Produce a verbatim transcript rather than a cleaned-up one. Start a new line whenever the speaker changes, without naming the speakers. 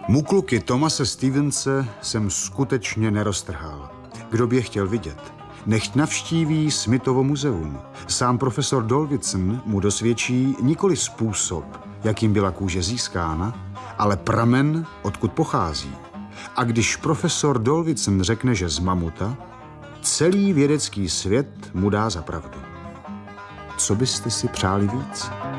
Mukluky Thomase Stevense jsem skutečně neroztrhal. Kdo by je chtěl vidět? Nechť navštíví Smithovo muzeum. Sám profesor Davidson mu dosvědčí nikoli způsob, jakým byla kůže získána, ale pramen, odkud pochází. A když profesor Davidson řekne, že z mamuta, celý vědecký svět mu dá za pravdu. Co byste si přáli víc?